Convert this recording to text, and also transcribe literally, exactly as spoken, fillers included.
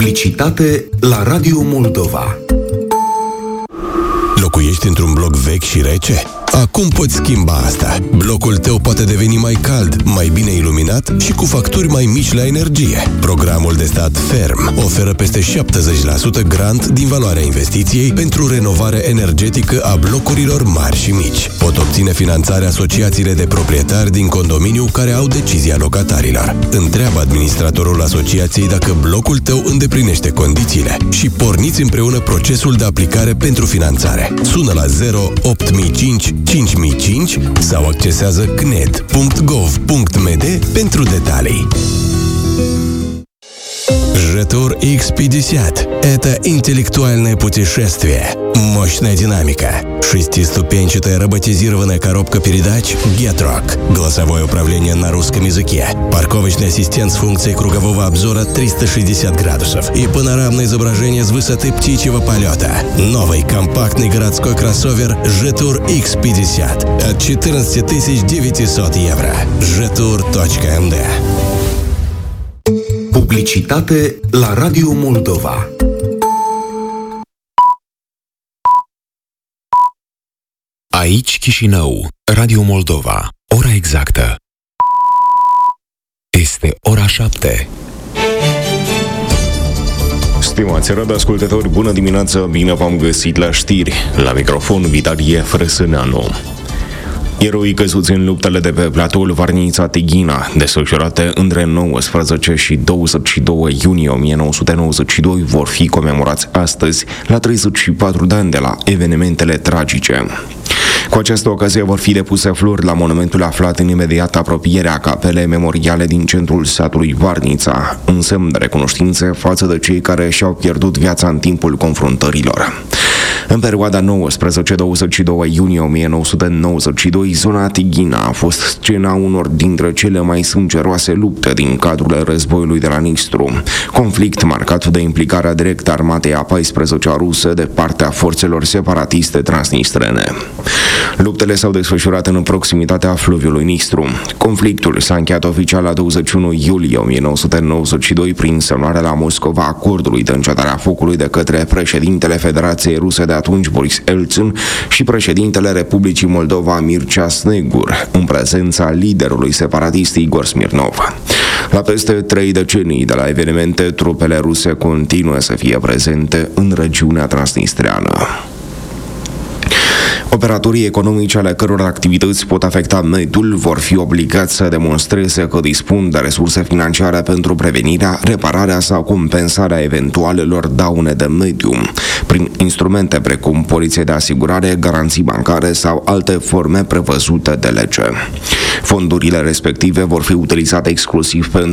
Publicitate la Radio Moldova. Locuiești într-un bloc vechi și rece? Acum poți schimba asta. Blocul tău poate deveni mai cald, mai bine iluminat și cu facturi mai mici la energie. Programul de stat Ferm oferă peste șaptezeci la sută grant din valoarea investiției pentru renovare energetică a blocurilor mari și mici. Pot obține finanțare asociațiile de proprietari din condominiu care au decizia locatarilor. Întreabă administratorul asociației dacă blocul tău îndeplinește condițiile și porniți împreună procesul de aplicare pentru finanțare. Sună la zero opt mii cinci cinci mii cinci sau accesează c n e d punct gov punct m d pentru detalii. Жетур икс пятьдесят – это интеллектуальное путешествие, мощная динамика, шестиступенчатая роботизированная коробка передач Getrock, голосовое управление на русском языке, парковочный ассистент с функцией кругового обзора триста шестьдесят градусов и панорамное изображение с высоты птичьего полета. Новый компактный городской кроссовер Жетур икс пятьдесят от четырнадцать тысяч девятьсот евро. жетур точка м d. Publicitate la Radio Moldova. Aici Chișinău, Radio Moldova. Ora exactă este ora șapte. Stimați radioascultători, bună dimineața, bine v-am găsit la știri. La microfon Vitalie Frăsâneanu. Eroi căzuți în luptele de pe platoul Varnița-Tighina, desfășurate între nouăsprezece și douăzeci și doi iunie o mie nouă sute nouăzeci și doi, vor fi comemorați astăzi, la treizeci și patru de ani de la evenimentele tragice. Cu această ocazie vor fi depuse flori la monumentul aflat în imediată apropiere a capelei memoriale din centrul satului Varnița, un semn de recunoștință față de cei care și-au pierdut viața în timpul confruntărilor. În perioada nouăsprezece douăzeci și doi iunie o mie nouă sute nouăzeci și doi, zona Tighina a fost scena unor dintre cele mai sângeroase lupte din cadrul războiului de la Nistru, conflict marcat de implicarea directă a armatei a paisprezecea rusă de partea forțelor separatiste transnistrene. Luptele s-au desfășurat în proximitatea fluviului Nistru. Conflictul s-a încheiat oficial la douăzeci și unu iulie o mie nouă sute nouăzeci și doi prin semnarea la Moscova acordului de încetare a focului de către președintele Federației Ruse de atunci, Boris Elțin, și președintele Republicii Moldova, Mircea Snegur, în prezența liderului separatist Igor Smirnov. La peste trei decenii de la evenimente, trupele ruse continuă să fie prezente în regiunea transnistreană. Operatorii economici ale căror activități pot afecta mediul vor fi obligați să demonstreze că dispun de resurse financiare pentru prevenirea, repararea sau compensarea eventualelor daune de mediu, prin instrumente precum poliție de asigurare, garanții bancare sau alte forme prevăzute de lege. Fondurile respective vor fi utilizate exclusiv pentru